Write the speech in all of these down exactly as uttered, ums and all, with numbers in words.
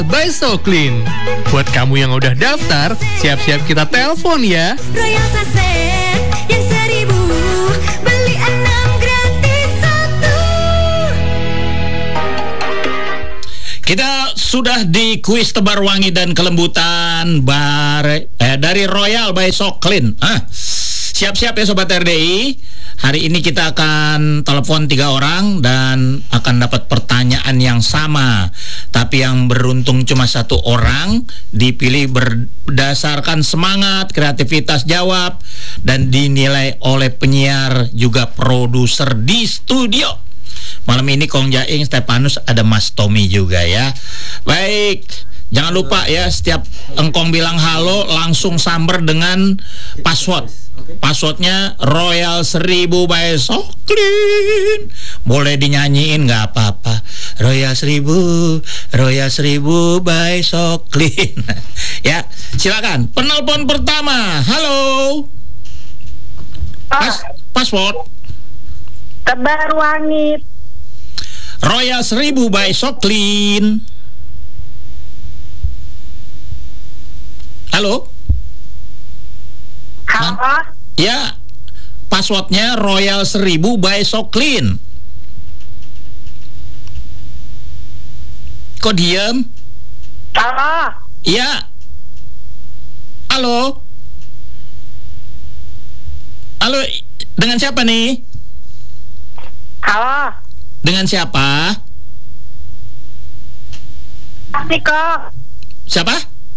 by Soclean. Buat kamu yang udah daftar, siap-siap kita telepon ya. Royal Saset yang seribu, beli enam gratis satu. Kita sudah di kuis tebar wangi dan kelembutan bar, eh, dari Royal by Soclean. Ah, siap-siap ya Sobat R D I. Hari ini kita akan telepon tiga orang dan akan dapat pertanyaan yang sama. Tapi yang beruntung cuma satu orang, dipilih berdasarkan semangat, kreativitas jawab, dan dinilai oleh penyiar juga produser di studio. Malam ini Kong Jaing, Stefanus, ada Mas Tommy juga ya. Baik, jangan lupa ya, setiap engkong bilang halo langsung samber dengan password. Passwordnya Royal seribu by Soclean. Boleh dinyanyiin nggak apa-apa. Royal seribu, Royal seribu by Soclean. Ya, silakan. Penelpon pertama. Halo. Pas, password Tebar wangi. Royal seribu by Soclean. Halo. Halo. Ya, passwordnya Royal seribu by Soclean. Kok diem? Halo. Ya. Halo. Halo, dengan siapa nih? Halo. Dengan siapa? Niko. Siapa?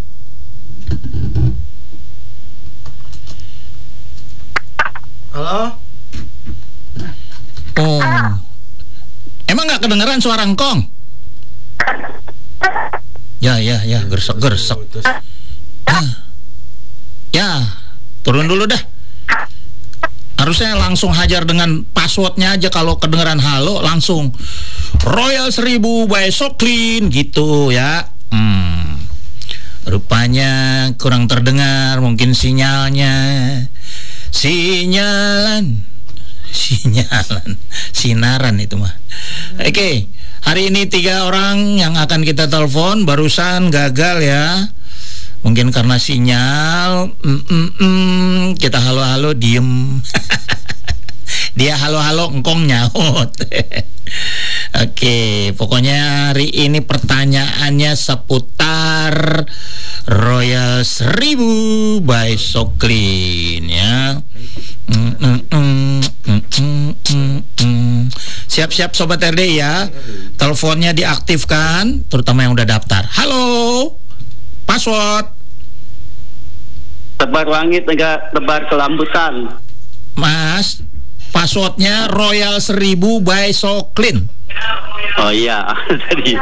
Halo? Oh. Emang nggak kedengeran suara engkong? Ya, ya, ya, gersek-gersek. Ya. Ya, turun dulu dah. Harusnya langsung hajar dengan passwordnya aja. Kalau kedengeran halo langsung Royal seribu by Soclean gitu ya. Hmm. Rupanya kurang terdengar mungkin sinyalnya. Sinyalan, sinyalan, sinaran itu mah. Oke, okay. Hari ini tiga orang yang akan kita telepon. Barusan gagal ya. Mungkin karena sinyal. mm, mm, mm, Kita halo-halo diem. Dia halo-halo engkong nyaut. Oke, okay. Pokoknya hari ini pertanyaannya seputar Royal seribu by Soclean ya. Mm, mm, mm, mm, mm, mm, mm. Siap-siap Sobat R D I ya. Teleponnya diaktifkan, terutama yang udah daftar. Halo. Password tebar wangi, tebar kelambutan. Mas, passwordnya Royal seribu by Soclean. Oh iya, tadi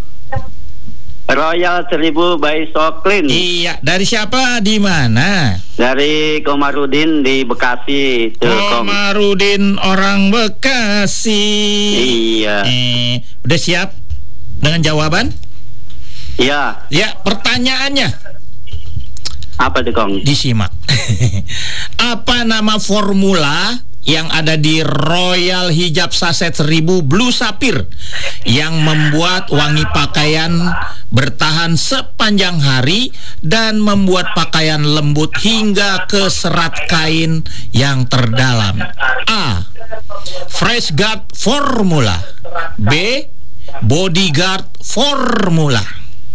Royal seribu by Soclean. Iya, dari siapa, di mana? Dari Komarudin di Bekasi. Komarudin orang Bekasi. Iya. Eh, udah siap dengan jawaban? Iya. Ya, pertanyaannya apa tuh Kong? Disimak. Apa nama formula yang ada di Royal Hijab Saset seribu Blue Sapphire yang membuat wangi pakaian bertahan sepanjang hari dan membuat pakaian lembut hingga ke serat kain yang terdalam? A. Fresh Guard Formula. B. Bodyguard Formula.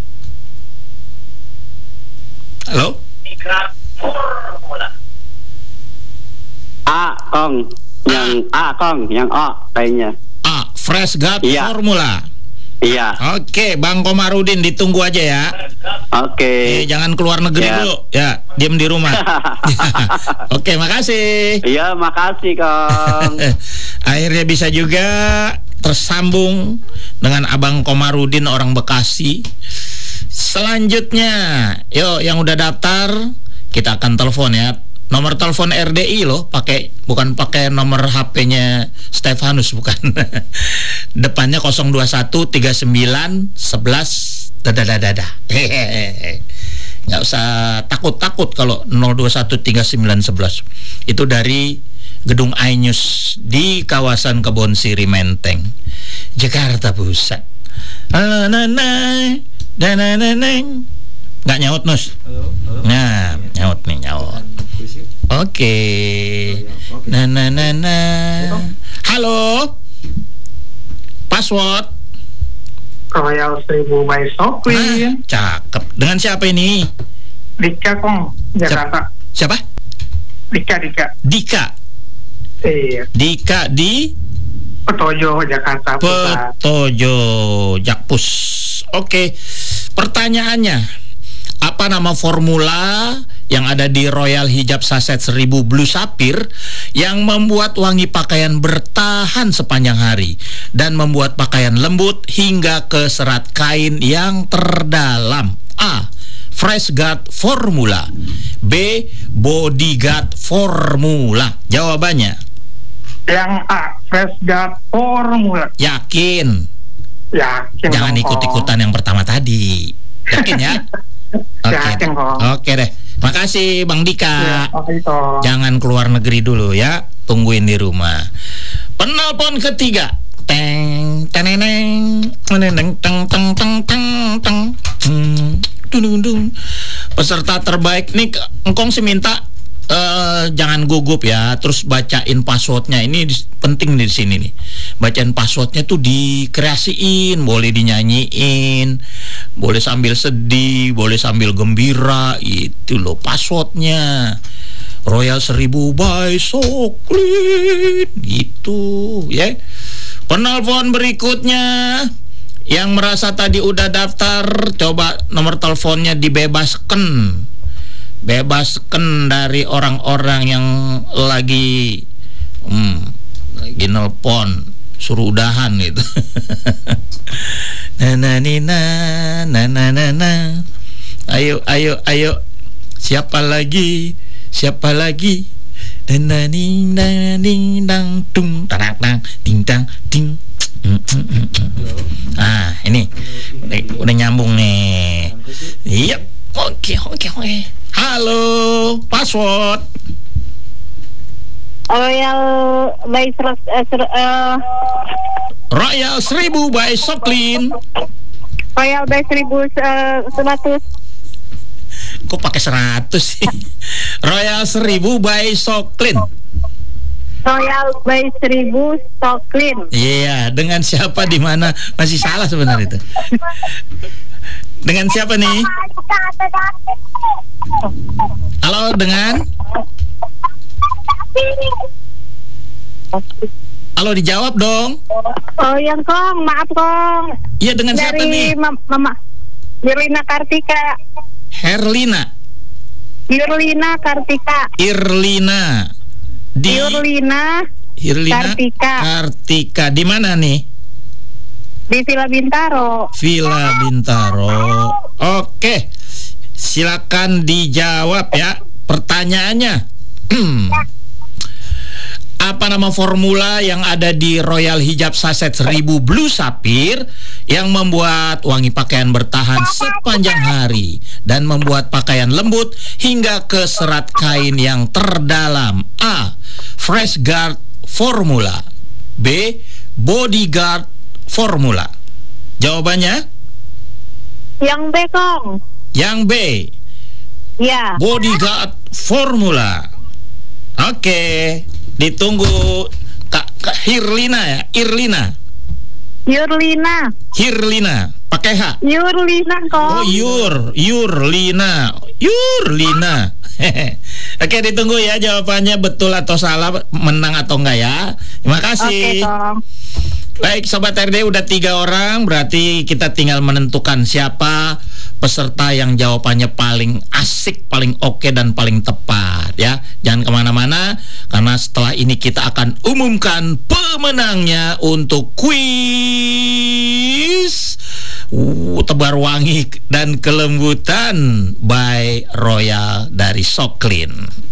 Halo? A, Kong. Yang A, Kong. Yang A kayaknya. A. Fresh Guard iya. Formula. Iya. Oke, Bang Komarudin ditunggu aja ya. Oke. Eh, jangan keluar negeri ya. dulu. Ya, diam di rumah. Oke, makasih. Iya, makasih Kong. Akhirnya bisa juga tersambung dengan Abang Komarudin orang Bekasi. Selanjutnya, yuk yang udah daftar kita akan telepon ya. Nomor telepon R D I loh, pakai bukan pakai nomor H P-nya Stefanus, bukan. Depannya nol dua satu tiga sembilan sebelas dada dada dada. Nggak usah takut-takut kalau nol dua satu tiga sembilan sebelas. Itu dari Gedung iNews di kawasan Kebon Siri Menteng, Jakarta Pusat. Alananai, danananeng. Nggak nyaut, Nus? Nah, nyaut nih, nyaut. Oke. Nah, nah, nah, nah. Halo. Password. Royal Seribu by Soklin. Nah, cakep. Dengan siapa ini? Dika Kong, Jakarta. Siapa? Dika, Dika. Dika. Iya. Dika di Petojo, Jakarta Pusat. Petojo, Jakpus. Oke. Pertanyaannya, apa nama formula yang ada di Royal Hijab Saset seribu Blue Sapphire yang membuat wangi pakaian bertahan sepanjang hari dan membuat pakaian lembut hingga ke serat kain yang terdalam? A. Fresh Guard Formula. B. Bodyguard Formula. Jawabannya? Yang A, Fresh Guard Formula. Yakin? Yakin. Jangan dong, ikut-ikutan yang pertama tadi. Yakin ya? Oke. Yakin kok. Oke deh. Makasih Bang Dika. Ya, oke toh. Jangan keluar negeri dulu ya. Tungguin di rumah. Penelpon ketiga. Teng teneneng teneneng teng teng teng teng teng. Hmm, dung dung dung. Peserta terbaik nih, engkong sih minta uh, jangan gugup ya. Terus bacain passwordnya. Ini di, penting di sini nih. Bacain passwordnya tuh dikreasiin, boleh dinyanyiin, boleh sambil sedih, boleh sambil gembira. Itu loh passwordnya. Royal Seribu by Soklin. Gitu ya. Penelpon berikutnya yang merasa tadi udah daftar, coba nomor teleponnya dibebaskan. Bebaskan dari orang-orang yang lagi hmm, lagi nelpon, suruh udahan gitu. Nah, nah, nah, nah, nah, nah, nah. Ayo, ayo, ayo. Siapa lagi? Siapa lagi? Dan ding dang ding dang tung tarak dang ding dang ding. Ah, ini udah, udah nyambung nih. Iya, oke, oke, oke. Halo, password. Royal by Ser- eh, Ser- eh, Royal Seribu by Soklin. Royal by seribu eh, seratus. Kok pakai seratus sih? Royal Seribu by Soklin. Royal by seribu Soklin. Iya, dengan siapa di mana? Masih salah sebenarnya itu. Dengan siapa nih? Halo, dengan? Halo, dijawab dong. Oh, yang Kong, maaf Kong. Iya, dengan siapa nih? Dari Mam- Mama Yurlina Kartika. Herlina. Yurlina Kartika. Irlina. Di Yurlina Irlina Kartika. Kartika. Di mana nih? Di Villa Bintaro. Villa Bintaro. Oke. Silakan dijawab ya pertanyaannya. Apa nama formula yang ada di Royal Hijab Saset seribu Blue Sapphire yang membuat wangi pakaian bertahan sepanjang hari dan membuat pakaian lembut hingga ke serat kain yang terdalam? A. Fresh Guard Formula. B. Bodyguard Formula. Jawabannya? Yang B Kong. Yang B. Ya. Bodyguard Formula. Oke, ditunggu Kak, Kak Hirlina ya, Irlina. Yurlina. Hirlina, pakai H. Yurlina Oh, Kong. Yur, Yurlina, Yurlina. Oke, ditunggu ya jawabannya betul atau salah, menang atau enggak ya. Terima kasih. Oke Kong. Baik, Sobat R D, udah tiga orang, berarti kita tinggal menentukan siapa peserta yang jawabannya paling asik, paling oke, dan paling tepat ya. Jangan kemana-mana, karena setelah ini kita akan umumkan pemenangnya untuk kuis uh, tebar wangi dan kelembutan by Royal dari Soklin.